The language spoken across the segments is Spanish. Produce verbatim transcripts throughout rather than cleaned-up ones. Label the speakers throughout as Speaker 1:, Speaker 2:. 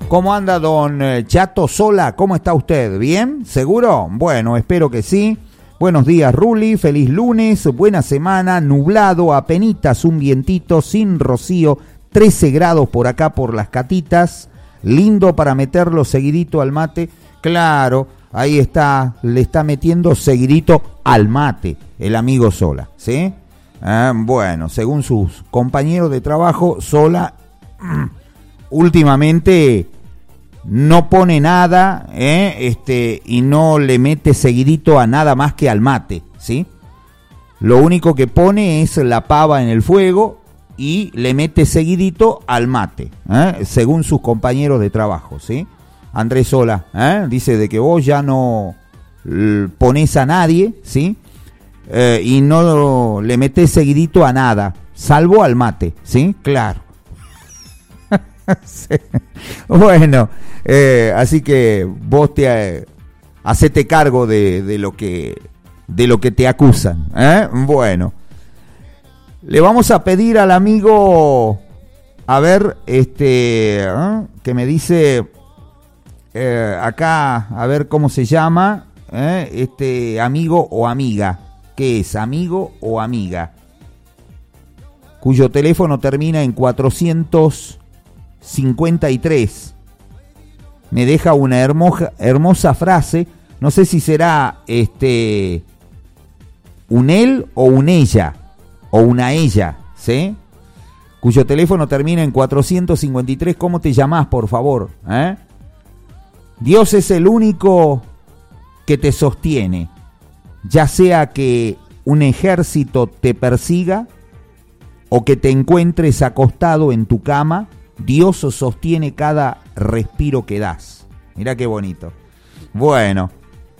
Speaker 1: ¿Cómo anda don Chato Sola? ¿Cómo está usted? ¿Bien? ¿Seguro? Bueno, espero que sí. Buenos días, Ruli. Feliz lunes. Buena semana. Nublado, apenitas un vientito sin rocío. trece grados por acá por las Catitas. Lindo para meterlo seguidito al mate. Claro, ahí está. Le está metiendo seguidito al mate el amigo Sola, ¿sí? Ah, bueno, según sus compañeros de trabajo, Sola últimamente no pone nada, ¿eh? este, y no le mete seguidito a nada más que al mate, ¿sí? Lo único que pone es la pava en el fuego y le mete seguidito al mate, ¿eh? según sus compañeros de trabajo, ¿sí? Andrés Sola, ¿eh? dice de que vos ya no pones a nadie, ¿sí? Eh, y no le metes seguidito a nada, salvo al mate, ¿sí? Claro. Sí. Bueno, eh, así que vos te eh, hacete cargo de, de lo que de lo que te acusan, ¿eh? Bueno, le vamos a pedir al amigo, a ver, este, ¿eh? que me dice eh, acá, a ver cómo se llama, ¿eh? este amigo o amiga, ¿qué es? ¿Amigo o amiga? Cuyo teléfono termina en cuatrocientos cincuenta y tres. Me deja una hermosa, hermosa frase, no sé si será este un él o un ella, o una ella, ¿sí? Cuyo teléfono termina en cuatrocientos cincuenta y tres. ¿Cómo te llamás, por favor? ¿Eh? Dios es el único que te sostiene, ya sea que un ejército te persiga o que te encuentres acostado en tu cama. Dios sostiene cada respiro que das. Mirá qué bonito. Bueno,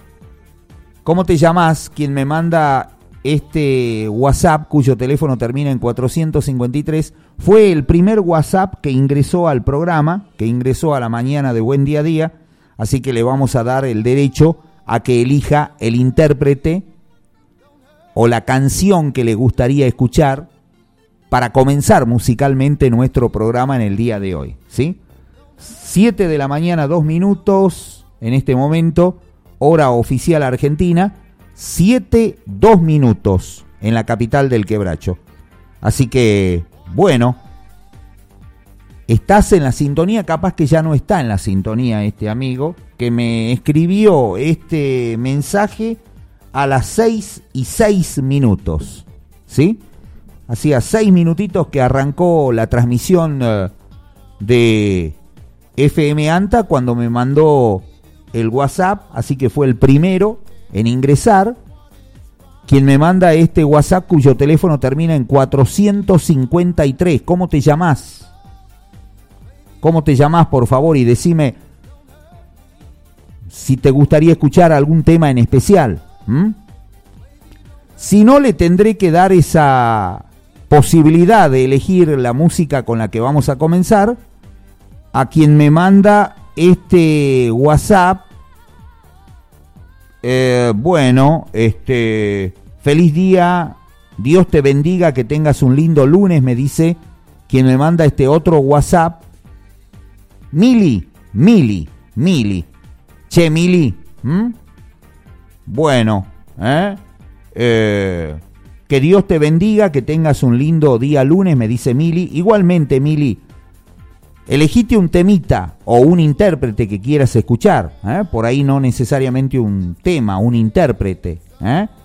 Speaker 1: ¿cómo te llamás? Quien me manda este WhatsApp, cuyo teléfono termina en cuatrocientos cincuenta y tres, fue el primer WhatsApp que ingresó al programa, que ingresó a la mañana de Buen Día a Día, así que le vamos a dar el derecho a que elija el intérprete o la canción que le gustaría escuchar para comenzar musicalmente nuestro programa en el día de hoy, ¿sí? siete de la mañana, dos minutos, en este momento, hora oficial argentina, siete, dos minutos en la capital del Quebracho. Así que, bueno, estás en la sintonía, capaz que ya no está en la sintonía este amigo, que me escribió este mensaje a las seis y seis minutos, ¿sí? Hacía seis minutitos que arrancó la transmisión uh, de F M Anta cuando me mandó el WhatsApp, así que fue el primero en ingresar. Quien me manda este WhatsApp cuyo teléfono termina en cuatrocientos cincuenta y tres. ¿Cómo te llamás? ¿Cómo te llamás, por favor? Y decime si te gustaría escuchar algún tema en especial. ¿Mm? Si no, le tendré que dar esa posibilidad de elegir la música con la que vamos a comenzar a quien me manda este WhatsApp. Eh, bueno, este, feliz día, Dios te bendiga, que tengas un lindo lunes, me dice quien me manda este otro WhatsApp. Mili, Mili, Mili. Che, Mili. ¿Mm? Bueno, ¿eh? Eh... Que Dios te bendiga, que tengas un lindo día lunes, me dice Mili. Igualmente, Mili, elegite un temita o un intérprete que quieras escuchar, ¿eh? Por ahí no necesariamente un tema, un intérprete, ¿eh?